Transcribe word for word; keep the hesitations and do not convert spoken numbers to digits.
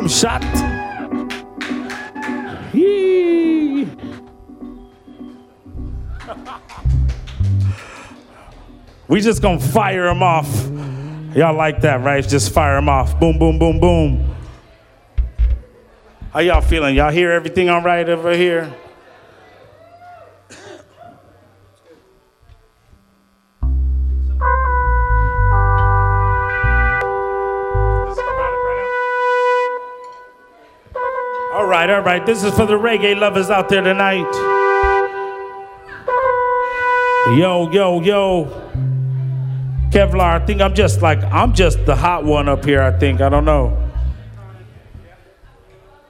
boom shot. Yee. We just gonna fire them off. Y'all like that, right? Just fire them off. Boom, boom, boom, boom. How y'all feeling? Y'all hear everything all right over here? All right, all right. This is for the reggae lovers out there tonight. Yo, yo, yo. Kevlar, I think I'm just like, I'm just the hot one up here, I think. I don't know.